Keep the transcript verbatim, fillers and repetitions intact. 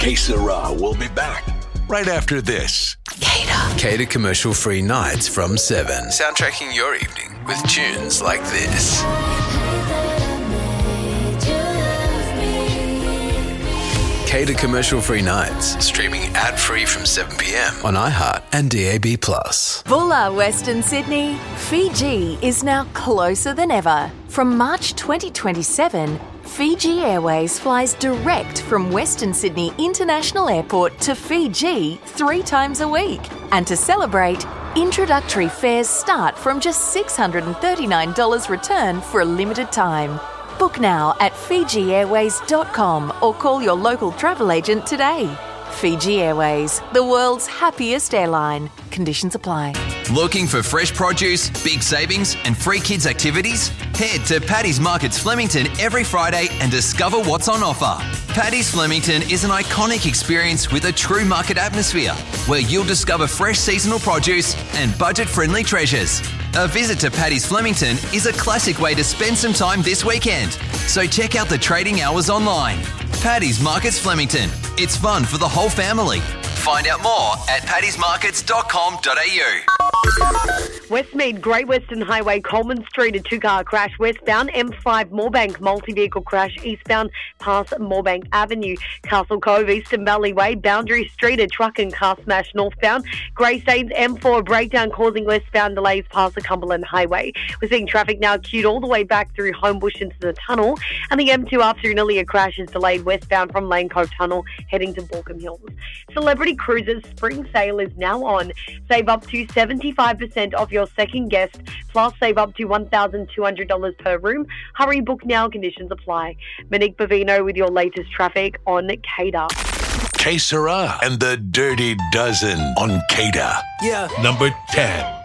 Que Sera will be back right after this. Cater. Cater commercial-free nights from seven. Soundtracking your evening with tunes like this. Cater commercial-free nights. Streaming ad-free from seven p.m. on iHeart and D A B plus. Bulla, Western Sydney. Fiji is now closer than ever. From March twenty twenty-seven, Fiji Airways flies direct from Western Sydney International Airport to Fiji three times a week. And to celebrate, introductory fares start from just six hundred thirty-nine dollars return for a limited time. Book now at fiji airways dot com or call your local travel agent today. Fiji Airways, the world's happiest airline. Conditions apply. Looking for fresh produce, big savings and free kids activities? Head to Paddy's Markets Flemington every Friday and discover what's on offer. Paddy's Flemington is an iconic experience with a true market atmosphere where you'll discover fresh seasonal produce and budget-friendly treasures. A visit to Paddy's Flemington is a classic way to spend some time this weekend, so check out the trading hours online. Paddy's Markets Flemington. It's fun for the whole family. Find out more at paddys markets dot com dot a u. Westmead, Great Western Highway, Coleman Street, a two-car crash westbound. M five, Moorebank, multi-vehicle crash eastbound past Moorebank Avenue. Castle Cove, Eastern Valley Way, Boundary Street, a truck and car smash northbound. Greystanes, M four, breakdown causing westbound delays past the Cumberland Highway. We're seeing traffic now queued all the way back through Homebush into the tunnel. And the M two, after an earlier crash, is delayed westbound from Lane Cove Tunnel heading to Borkham Hills. Celebrity Cruises spring sale is now on. Save up to seventy-five percent off your second guest, plus save up to one thousand two hundred dollars per room. Hurry, book now, conditions apply. Monique Bavino with your latest traffic on Cater. Que Sera and the Dirty Dozen on Cater. Yeah. Number ten.